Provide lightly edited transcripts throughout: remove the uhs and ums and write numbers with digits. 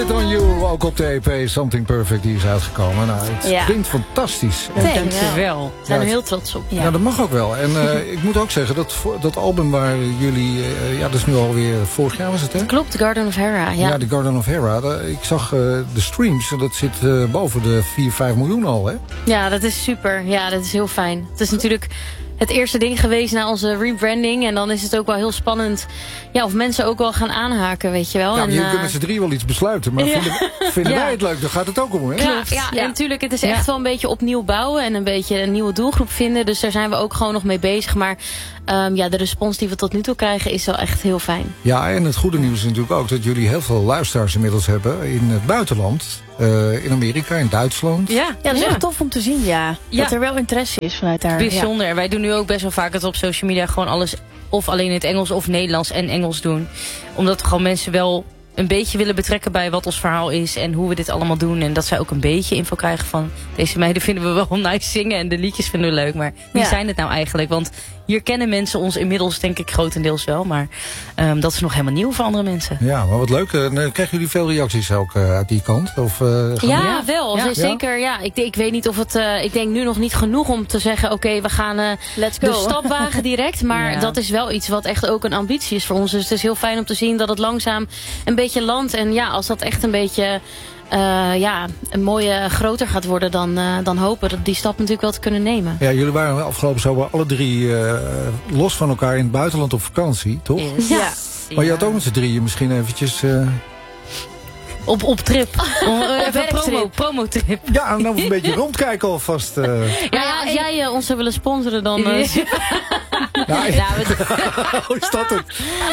It On You, ook op de EP Something Perfect, die is uitgekomen. Nou, het klinkt fantastisch. Dankjewel. We zijn er heel trots op. Ja, dat mag ook wel. En ik moet ook zeggen, dat album waar jullie... dat is nu alweer vorig jaar was het, hè? Klopt, The Garden of Hera. Ja, The Garden of Hera. Ik zag de streams, dat zit boven de 4-5 miljoen al, hè? Ja, dat is super. Ja, dat is heel fijn. Het is natuurlijk het eerste ding geweest na onze rebranding. En dan is het ook wel heel spannend of mensen ook wel gaan aanhaken, weet je wel. Ja, en, jullie kunnen met z'n drie wel iets besluiten. Maar vinden wij het leuk, dan gaat het ook om, hè? Ja, en natuurlijk, het is echt wel een beetje opnieuw bouwen. En een beetje een nieuwe doelgroep vinden. Dus daar zijn we ook gewoon nog mee bezig. Maar de respons die we tot nu toe krijgen is wel echt heel fijn. Ja, en het goede nieuws is natuurlijk ook dat jullie heel veel luisteraars inmiddels hebben in het buitenland. In Amerika, in Duitsland. Ja, dat is echt tof om te zien, dat er wel interesse is vanuit daar. Bijzonder. Ja. Wij doen nu ook best wel vaak het op social media gewoon alles of alleen in het Engels of Nederlands en Engels doen. Omdat we gewoon mensen wel een beetje willen betrekken bij wat ons verhaal is en hoe we dit allemaal doen. En dat zij ook een beetje info krijgen van deze meiden vinden we wel nice zingen en de liedjes vinden we leuk. Maar wie zijn het nou eigenlijk? Want hier kennen mensen ons inmiddels denk ik grotendeels wel. Maar dat is nog helemaal nieuw voor andere mensen. Ja, maar wat leuk. Krijgen jullie veel reacties ook uit die kant? Of, wel. Ja. Zeker. Ja. Ik weet niet of het... ik denk nu nog niet genoeg om te zeggen... Oké, we gaan de stap wagen direct. Maar dat is wel iets wat echt ook een ambitie is voor ons. Dus het is heel fijn om te zien dat het langzaam een beetje landt. En als dat echt een beetje... een mooie groter gaat worden, dan hopen dat die stap natuurlijk wel te kunnen nemen. Ja, jullie waren afgelopen zomer alle drie los van elkaar in het buitenland op vakantie, toch? Yes. Ja. Maar je had ook met z'n drieën misschien eventjes... Op trip. Promotrip. Ja, nou een beetje rondkijken alvast. Als jij ons zou willen sponsoren, dan... Hoe is dat het?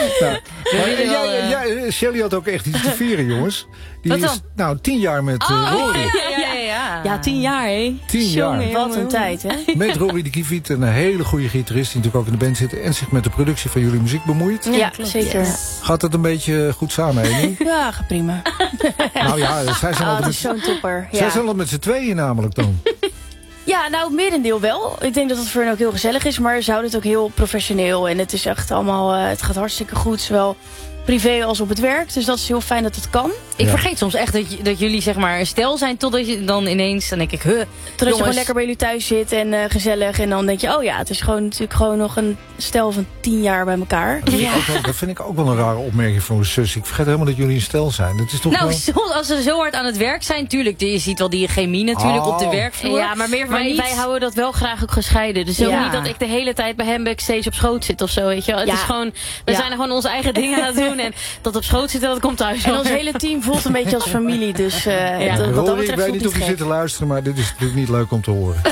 Shelly had ook echt iets te vieren, jongens. Die is 10 jaar met Rory. Ja, 10 jaar, hè? 10 jaar. Wat een tijd, hè? Met Rory de Kieviet, een hele goede gitarist... die natuurlijk ook in de band zit... en zich met de productie van jullie muziek bemoeit. Ja, zeker. Gaat het een beetje goed samen, Amy? Ja, gaat prima. Nou ja, zij zijn altijd... is zo'n topper. Zij zijn al met z'n tweeën namelijk dan. Ja, nou, het merendeel wel. Ik denk dat het voor hen ook heel gezellig is, maar ze houden het ook heel professioneel. En het is echt allemaal, het gaat hartstikke goed, zowel privé als op het werk. Dus dat is heel fijn dat het kan. Ik vergeet soms echt dat jullie zeg maar een stel zijn, totdat je dan ineens, dan denk ik, totdat je gewoon lekker bij jullie thuis zit en gezellig. En dan denk je, het is gewoon natuurlijk gewoon nog een stel van 10 jaar bij elkaar. Dat vind ik ook wel een rare opmerking van mijn zus. Ik vergeet helemaal dat jullie een stel zijn. Dat is toch als ze zo hard aan het werk zijn, tuurlijk, je ziet wel die chemie natuurlijk op de werkvloer. Ja, maar wij houden dat wel graag ook gescheiden. Dus ook niet dat ik de hele tijd bij hem backstage op schoot zit of zo, weet je wel. Het is gewoon, we zijn er gewoon onze eigen dingen aan het doen. En dat op schoot zitten, dat komt thuis. En ons hele team voelt een beetje als familie. Dus Rory, ik weet niet of je zit te luisteren, maar dit is natuurlijk niet leuk om te horen.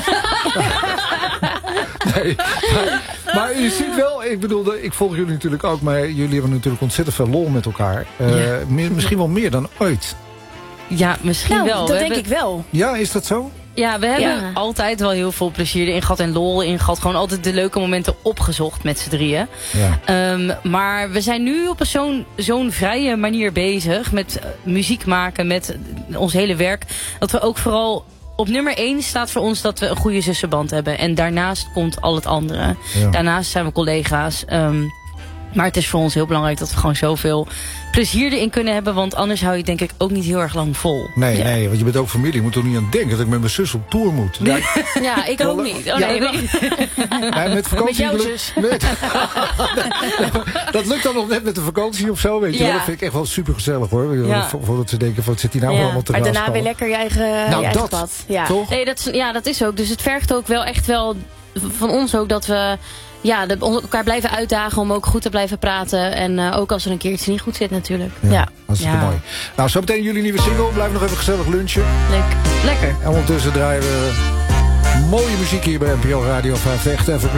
Nee, maar je ziet wel, ik bedoel, ik volg jullie natuurlijk ook, maar jullie hebben natuurlijk ontzettend veel lol met elkaar. Misschien wel meer dan ooit. Ja, misschien wel. Dat denk ik wel. Ja, is dat zo? Ja, we hebben altijd wel heel veel plezier erin gehad en lol in gehad. Gewoon altijd de leuke momenten opgezocht met z'n drieën. Ja. Maar we zijn nu op zo'n vrije manier bezig met muziek maken, met ons hele werk. Dat we ook vooral op nummer 1 staat voor ons dat we een goede zussenband hebben. En daarnaast komt al het andere. Ja. Daarnaast zijn we collega's. Maar het is voor ons heel belangrijk dat we gewoon zoveel plezier erin kunnen hebben. Want anders hou je het denk ik ook niet heel erg lang vol. Nee, want je bent ook familie. Je moet er niet aan denken dat ik met mijn zus op tour moet. Ja, ik ook niet. Met vakantie. Met jouw zus. Dat lukt dan nog net met de vakantie of zo. Weet je wel. Dat vind ik echt wel super gezellig hoor. Voordat ze denken, wat zit die nou allemaal te Maar daarna weer lekker je eigen pad. Ja. Toch? Nee, dat is ook. Dus het vergt ook wel echt wel van ons ook dat we elkaar blijven uitdagen om ook goed te blijven praten. En ook als er een keer iets niet goed zit natuurlijk. Ja. Hartstikke mooi. Nou, zo meteen jullie nieuwe single. Blijf nog even gezellig lunchen. Lekker. En ondertussen draaien we mooie muziek hier bij NPO Radio 5 Echt Evergreen.